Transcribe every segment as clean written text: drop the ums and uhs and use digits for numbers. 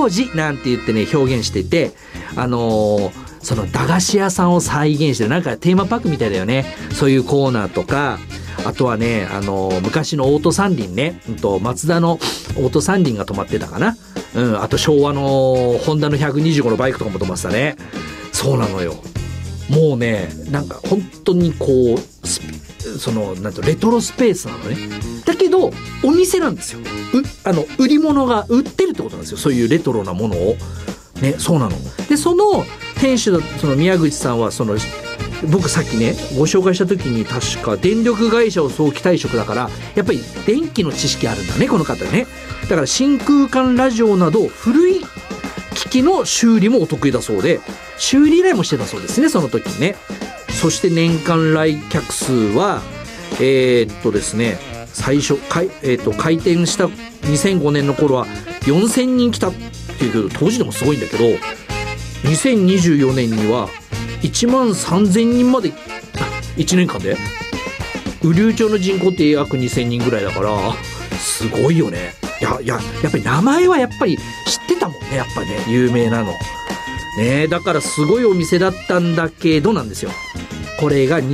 当時なんて言ってね表現してて、その駄菓子屋さんを再現してなんかテーマパークみたいだよね。そういうコーナーとか、あとはね昔のオート三輪ね、マツダのオート三輪が止まってたかな、あと昭和のホンダの125のバイクとかも止まってたね。そうなのよ。もうねなんか本当にこうそのなんてレトロスペースなのね。だけどお店なんですよ。売り物が売ってるってことなんですよ。そういうレトロなものをね。そうなの。でその店主のその宮口さんは僕さっきねご紹介した時に確か電力会社を早期退職だからやっぱり電気の知識あるんだねこの方ね。だから真空管ラジオなど古い機器の修理もお得意だそうで、修理依頼もしてたそうですねその時にね。そして年間来客数はですね最初開店した2005年の頃は4000人来たっていうけど当時でもすごいんだけど、2024年には1万3000人まで1年間で。雨竜町の人口って約2000人ぐらいだからすごいよね。やっぱり名前はやっぱり知ってたもんね。やっぱね有名なのね。だからすごいお店だったんだけどなんですよ。これが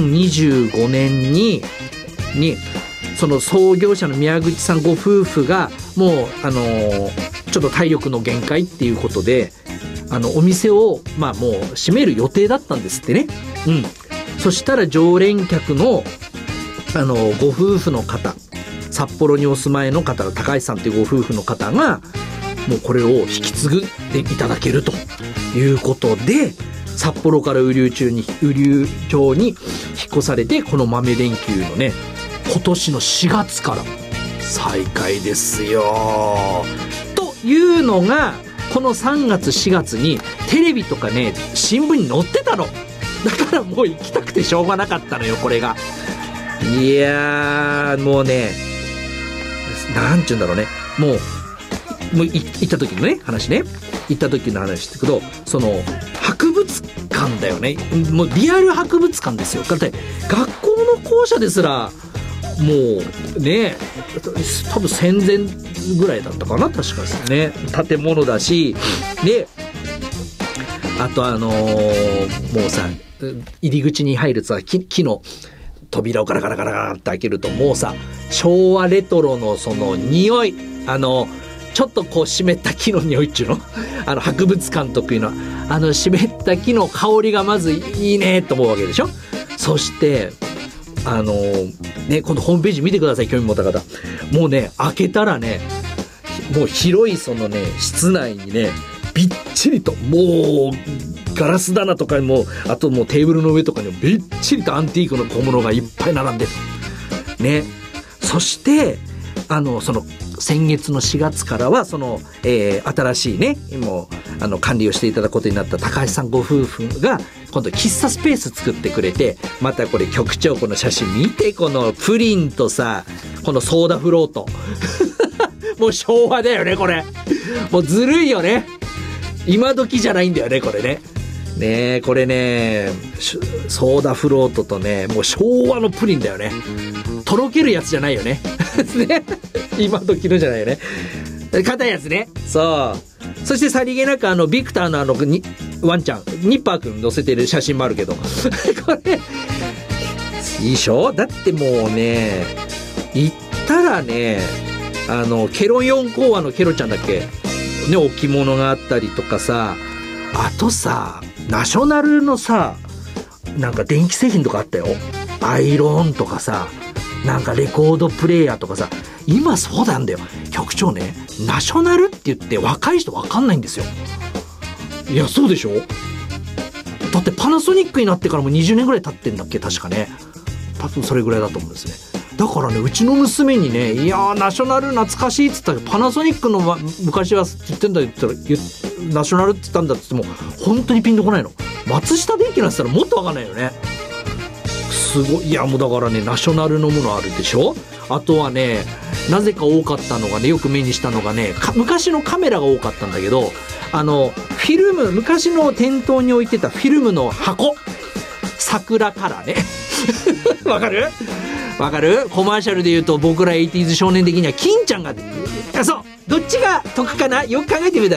2025年にその創業者の宮口さんご夫婦がもうちょっと体力の限界っていうことでお店をもう閉める予定だったんですってね。そしたら常連客のご夫婦の方、札幌にお住まいの方、高橋さんっていうご夫婦の方がもうこれを引き継ぐでいただけるということで、札幌から雨竜町に引っ越されて、この豆連休のね今年の4月から再開ですよ。というのがこの3月4月にテレビとかね新聞に載ってたの。だからもう行きたくてしょうがなかったのよこれが。いやーもうねなんちゅうんだろうね、もう行った時のね話ね、行った時の話だけど、その博物館だよね。もうリアル博物館ですよ。だって学校の校舎ですらもうね多分戦前ぐらいだったかな確かですね建物だし。であともうさ入り口に入るさ木の扉をガラガラガラガラって開けるともうさ昭和レトロのその匂い、ちょっとこう湿った木の匂いっていうの博物館特有の湿った木の香りがまずいいねと思うわけでしょ。そしてね、今度ホームページ見てください興味持った方。もうね開けたらねもう広いそのね室内にねびっちりともうガラス棚とかにもあともうテーブルの上とかにもびっちりとアンティークの小物がいっぱい並んでるね。そしてその先月の4月からはその、新しいねもう管理をしていただくことになった高橋さんご夫婦が今度喫茶スペース作ってくれて、またこれ局長この写真見て、このプリンとさこのソーダフロートもう昭和だよねこれ。もうずるいよね。今時じゃないんだよねこれね。ねえこれねソーダフロートとねもう昭和のプリンだよね。とろけるやつじゃないよねね今時のじゃないよね。硬いやつね。そう。そしてさりげなくビクターのワンちゃんニッパーくん載せてる写真もあるけどこれいいでしょ。だってもうね行ったらねケロ4講話のケロちゃんだっけね置物があったりとかさ、あとさナショナルのさなんか電気製品とかあったよ。アイロンとかさなんかレコードプレイヤーとかさ。今そうなんだよ局長ね、ナショナルって言って若い人分かんないんですよ。いやそうでしょ。だってパナソニックになってからも20年ぐらい経ってんだっけ確かね。多分それぐらいだと思うんですね。だからねうちの娘にねいやーナショナル懐かしいっつったけどパナソニックの昔は言ってんだ言ったらナショナルって言ったんだっつっても本当にピンとこないの。松下電器なんて言ったらもっと分かんないよね。すごい。いやもうだからねナショナルのものあるでしょ。あとはねなぜか多かったのがねよく目にしたのがね昔のカメラが多かったんだけどフィルム昔の店頭に置いてたフィルムの箱桜カラーねわかるコマーシャルで言うと僕ら 80s 少年的には金ちゃんがそうどっちが得かなよく考えてみたら